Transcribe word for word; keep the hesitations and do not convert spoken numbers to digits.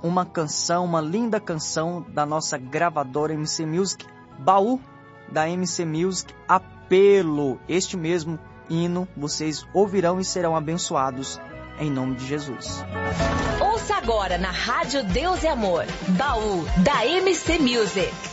uma canção, uma linda canção da nossa gravadora M C Music, Baú da M C Music, Apelo. Este mesmo hino vocês ouvirão e serão abençoados em nome de Jesus. Ouça agora na Rádio Deus e Amor, Baú da M C Music.